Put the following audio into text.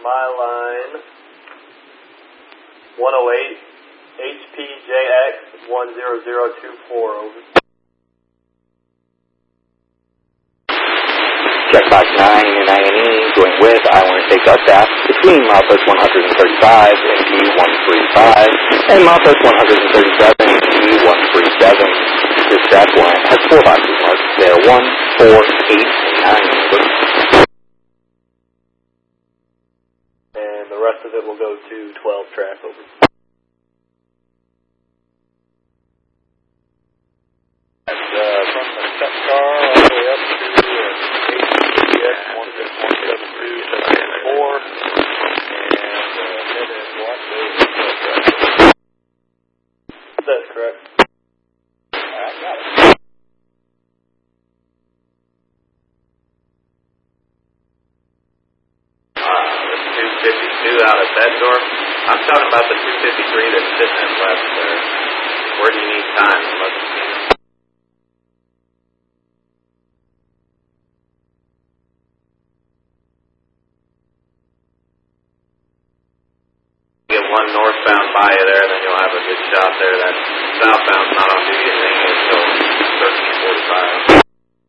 my line 108 HPJX 10024, over. Checkbox 9 in INE, going with I-1 takes USAF between milepost 135 and G135 and milepost 137 and G137. Dispatch line has 4 boxes marked. They are 1, 4, 8, and 9. And the rest of it will go to 12 track, over. And from the step car all the way up to HPX 17274, and head in block those. That's correct. Alright, got it. The 252 out at that door. I'm talking about the 253 that's sitting in left there. Where do you need time? Get one northbound by you there, then you'll have a good shot there. That southbound's not on duty at until 1345.